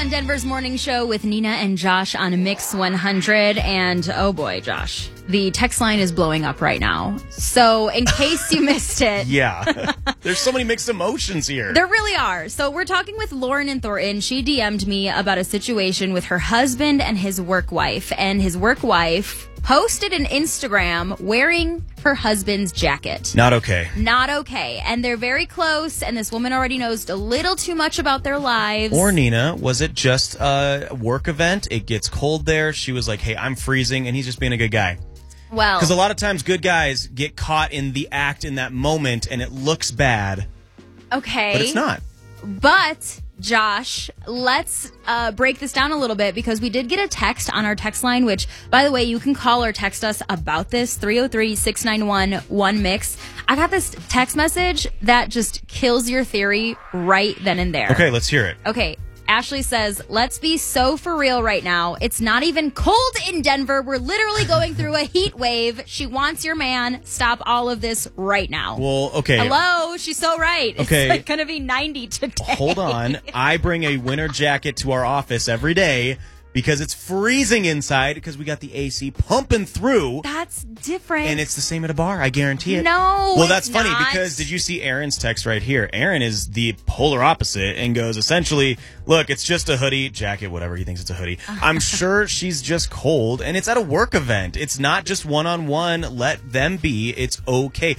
on Denver's Morning Show with Nina and Josh on Mix 100. And oh boy, Josh, the text line is blowing up right now. So in case you missed it. Yeah. There's so many mixed emotions here. There really are. So we're talking with Lauren in Thornton. She DM'd me about a situation with her husband and his work wife. And his work wife posted an Instagram wearing her husband's jacket. Not okay. Not okay. And they're very close, and this woman already knows a little too much about their lives. Or Nina, was it just a work event? It gets cold there. She was like, hey, I'm freezing, and he's just being a good guy. Well, because a lot of times good guys get caught in the act in that moment, and it looks bad. Okay. But it's not. But, Josh, let's break this down a little bit because we did get a text on our text line, which, by the way, you can call or text us about this, 303-691-1MIX. I got this text message that just kills your theory right then and there. Okay, let's hear it. Okay. Ashley says, let's be so for real right now. It's not even cold in Denver. We're literally going through a heat wave. She wants your man. Stop all of this right now. Well, okay. Hello? She's so right. Okay. It's like going to be 90 today. Hold on. I bring a winter jacket to our office every day because it's freezing inside because we got the AC pumping through. That's different. And it's the same at a bar. I guarantee it. No, well, that's it's funny not. because did you see Aaron's text right here? Aaron is the polar opposite and goes essentially, look, it's just a hoodie, jacket, whatever. He thinks it's a hoodie. I'm sure she's just cold and it's at a work event. It's not just one-on-one. Let them be. It's okay.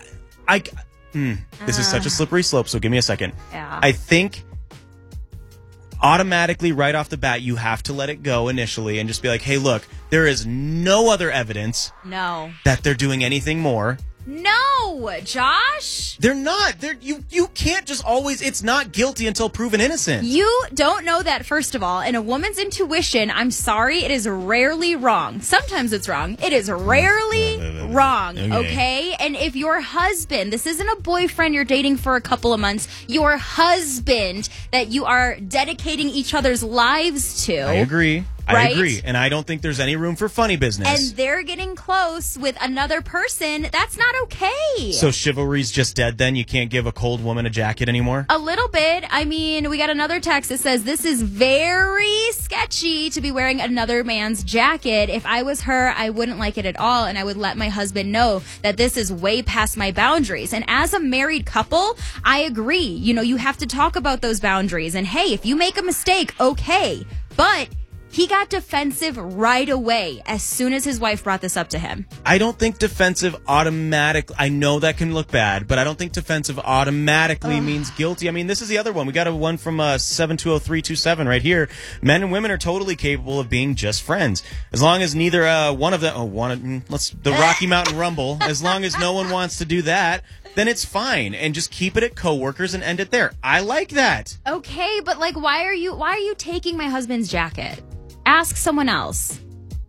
This is such a slippery slope, so give me a second. Yeah. I think automatically right off the bat you have to let it go initially and just be like, hey, look, there is no other evidence that they're doing anything more. No, Josh. They're not. You can't just always, it's not guilty until proven innocent. You don't know that, first of all. And a woman's intuition, I'm sorry, it is rarely wrong. Sometimes it's wrong. It is rarely wrong, okay? And if your husband, this isn't a boyfriend you're dating for a couple of months, your husband that you are dedicating each other's lives to. I agree. Right? I agree. And I don't think there's any room for funny business. And they're getting close with another person. That's not okay. So chivalry's just dead then? You can't give a cold woman a jacket anymore? A little bit. I mean, we got another text that says, this is very sketchy to be wearing another man's jacket. If I was her, I wouldn't like it at all. And I would let my husband know that this is way past my boundaries. And as a married couple, I agree. You know, you have to talk about those boundaries. And hey, if you make a mistake, okay. But he got defensive right away as soon as his wife brought this up to him. I don't think defensive automatically, I know that can look bad, but I don't think defensive automatically means guilty. I mean, this is the other one. We got a one from 720-327 right here. Men and women are totally capable of being just friends. As long as neither one of them, the Rocky Mountain Rumble, as long as no one wants to do that, then it's fine. And just keep it at coworkers and end it there. I like that. Okay, but like, why are you taking my husband's jacket? Ask someone else.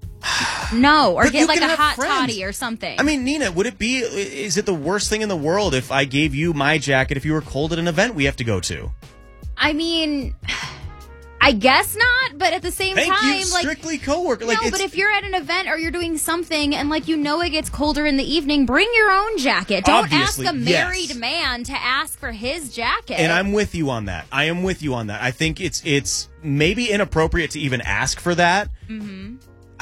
No, or get like a hot toddy or something. I mean, Nina, is it the worst thing in the world if I gave you my jacket if you were cold at an event we have to go to? I mean, I guess not, but at the same time, you, strictly coworker. No, but if you're at an event or you're doing something and like it gets colder in the evening, bring your own jacket. Don't ask a married man to ask for his jacket. And I'm with you on that. I am with you on that. I think it's maybe inappropriate to even ask for that. Mm-hmm.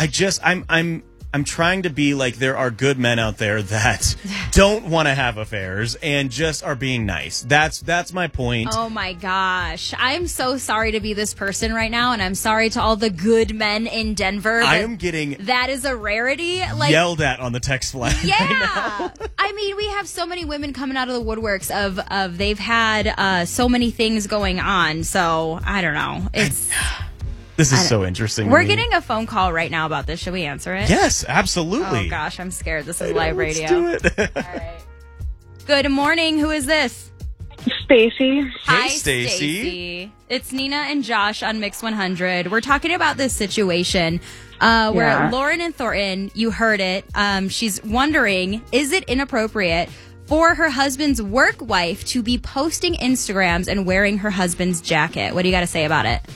I'm trying to be like there are good men out there that don't want to have affairs and just are being nice. That's my point. Oh my gosh. I'm so sorry to be this person right now, and I'm sorry to all the good men in Denver. I am getting that is a rarity. Like, yelled at on the text line. Yeah. Right now. I mean, we have so many women coming out of the woodworks of they've had so many things going on. So I don't know. This is so interesting. We're getting a phone call right now about this. Should we answer it? Yes, absolutely. Oh, gosh, I'm scared. This is live radio. Let's do it. All right. Good morning. Who is this? Stacy. Hi, Stacy. It's Nina and Josh on Mix 100. We're talking about this situation where Lauren in Thornton, you heard it. She's wondering, is it inappropriate for her husband's work wife to be posting Instagrams and wearing her husband's jacket? What do you got to say about it?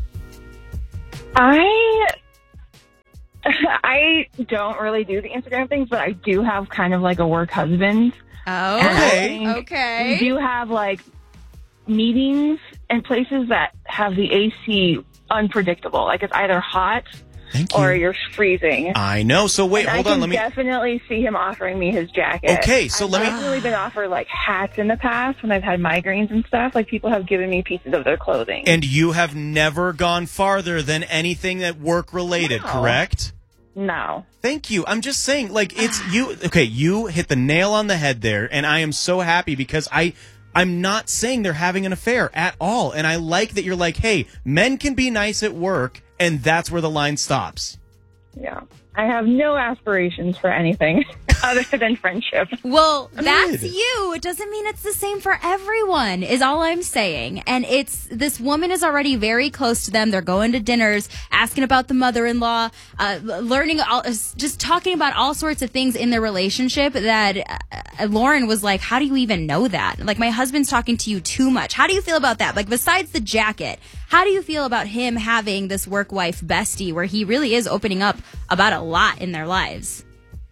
I don't really do the Instagram things, but I do have kind of like a work husband. Oh, okay. Okay. We do have like meetings and places that have the AC unpredictable. Like it's either hot Thank you. or you're freezing. I know. So wait, And hold I on. can definitely see him offering me his jacket. Okay, so let me. I've really been offered like hats in the past when I've had migraines and stuff. Like people have given me pieces of their clothing. And you have never gone farther than anything that work related, No. correct? No. Thank you. I'm just saying, like, it's you. Okay, you hit the nail on the head there, and I am so happy because I'm not saying they're having an affair at all. And I like that you're like, hey, men can be nice at work, and that's where the line stops. Yeah. I have no aspirations for anything other than friendship. Well, that's Good. you. It doesn't mean it's the same for everyone, is all I'm saying. And it's this woman is already very close to them. They're going to dinners, asking about the mother-in-law, learning, just talking about all sorts of things in their relationship that Lauren was like, how do you even know that? Like, my husband's talking to you too much. How do you feel about that? Like, besides the jacket, how do you feel about him having this work-wife bestie where he really is opening up about a lot in their lives?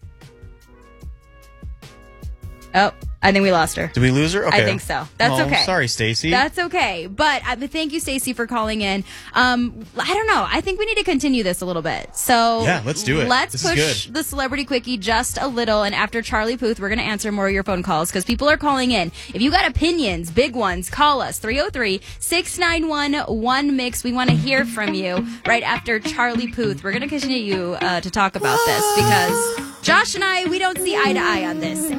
Oh, I think we lost her. Did we lose her? Okay. I think so. That's Oh, okay. Sorry, Stacy. That's okay. But thank you, Stacey, for calling in. I don't know. I think we need to continue this a little bit. So Yeah, let's do it. Let's This is push good. the celebrity quickie just a little. And after Charlie Puth, we're going to answer more of your phone calls because people are calling in. If you got opinions, big ones, call us 303-691-1MIX. We want to hear from you right after Charlie Puth. We're going to continue to talk about this because Josh and I, we don't see eye to eye on this.